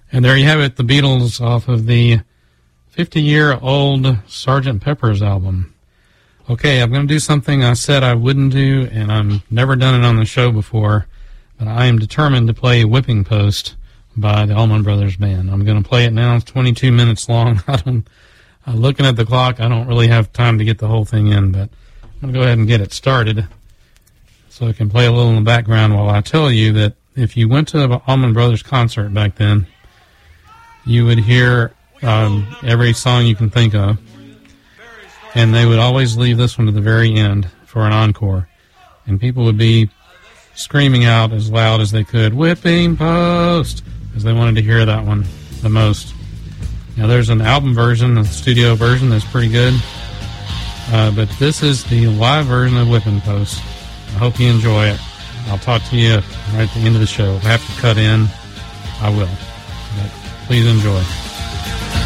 And there you have it, the Beatles off of the 50-year-old Sgt. Pepper's album. Okay, I'm going to do something I said I wouldn't do, and I've never done it on the show before, but I am determined to play Whipping Post by the Allman Brothers Band. I'm going to play it now. It's 22 minutes long. Looking at the clock, I don't really have time to get the whole thing in, but I'm going to go ahead and get it started so I can play a little in the background while I tell you that if you went to the Allman Brothers concert back then, you would hear every song you can think of, and they would always leave this one to the very end for an encore, and people would be screaming out as loud as they could, "Whipping Post," because they wanted to hear that one the most. Now there's an album version, a studio version that's pretty good, but this is the live version of Whipping Post. I hope you enjoy it. I'll talk to you right at the end of the show. If I have to cut in, I will. But please enjoy.